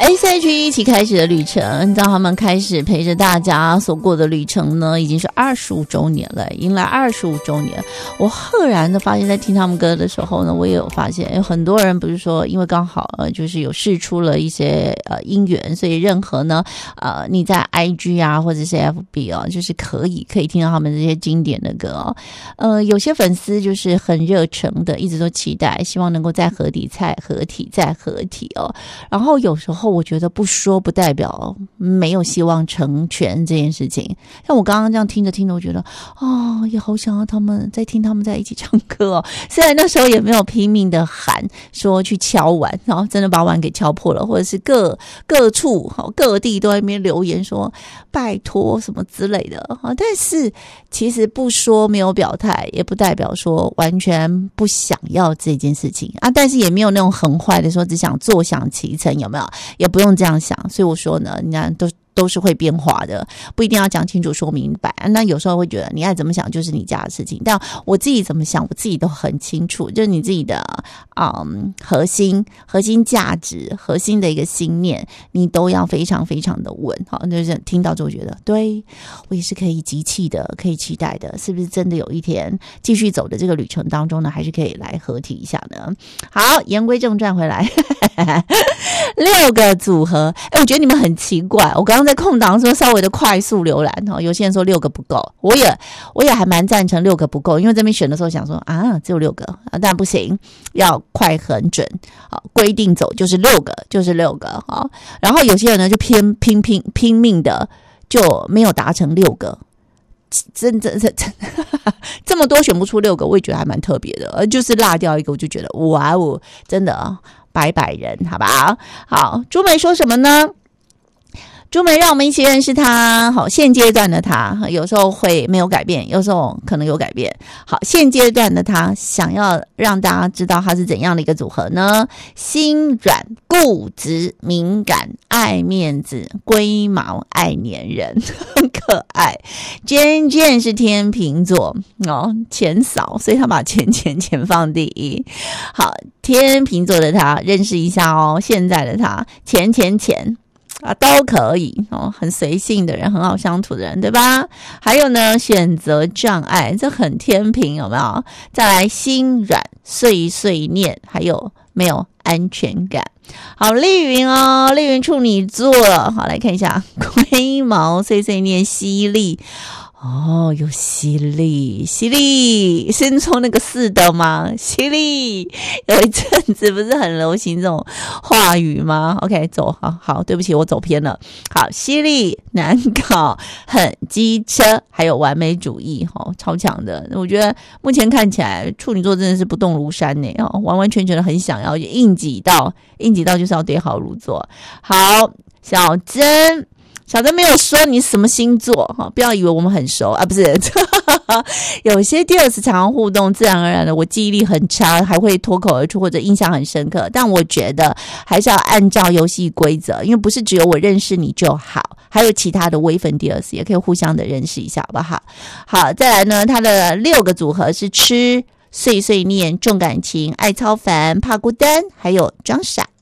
SH 一起开始的旅程，当他们开始陪着大家所过的旅程呢，已经是25周年了，迎来25周年。我赫然的发现，在听他们歌的时候呢，我也有发现有很多人不是说因为刚好就是有释出了一些因缘，所以任何呢你在 IG 啊或者是 FB 啊，就是可以听到他们这些经典的歌有些粉丝就是很热诚的，一直都期待，希望能够再合体哦。然后有时候我觉得不说不代表没有希望成全这件事情。像我刚刚这样听着，我觉得也好想要他们在一起唱歌哦。虽然那时候也没有拼命的喊说去敲碗，然后真的把碗给敲破了，或者是各处各地都在那边留言说拜托什么之类的。但是其实不说没有表态，也不代表说完全不想要这件事情啊。但是也没有那种很坏的说只想坐享其成，有没有？也不用这样想。所以我说呢，你看都是会变化的，不一定要讲清楚说明白。那有时候会觉得你爱怎么想就是你家的事情，但我自己怎么想我自己都很清楚，就是你自己的核心价值，核心的一个信念，你都要非常非常的稳。好，就是听到之后觉得对，我也是可以集气的，可以期待的，是不是真的有一天继续走的这个旅程当中呢，还是可以来合体一下呢？好，言归正传回来6个组合，我觉得你们很奇怪，我刚刚在空档说稍微的快速浏览，有些人说6个不够，我也还蛮赞成6个不够，因为这边选的时候想说只有6个但不行，要快很准，规定走就是6个然后有些人呢就拼命的就没有达成6个，真这么多选不出6个，我也觉得还蛮特别的，就是落掉一个我就觉得哇哦，真的百人，好吧？好，朱梅说什么呢？朱梅让我们一起认识他。好，现阶段的他有时候会没有改变，有时候可能有改变。好，现阶段的他想要让大家知道他是怎样的一个组合呢？心软、固执、敏感、爱面子、龟毛、爱黏人，很可爱。Jane 是天秤座钱少，所以他把钱放第一。好，天秤座的他认识一下现在的他钱都可以很随性的人，很好相处的人，对吧？还有呢，选择障碍，这很天平，有没有？再来心软、碎念，还有没有安全感？好，丽云处女座，好，来看一下龟毛、碎念、犀利。有犀利是从那个4的吗？犀利有一阵子不是很流行这种话语吗？ OK 走，好对不起我走偏了。好，犀利、难搞、很机车，还有完美主义超强的。我觉得目前看起来处女座真的是不动如山呢，完完全全的很想要硬挤到就是要对号入座。好，小珍没有说你什么星座不要以为我们很熟不是有些第二次常常互动，自然而然的我记忆力很差，还会脱口而出或者印象很深刻，但我觉得还是要按照游戏规则，因为不是只有我认识你就好，还有其他的微粉第二次也可以互相的认识一下，好不好？好，再来呢，它的6个组合是吃、碎念、重感情、爱操烦、怕孤单，还有装傻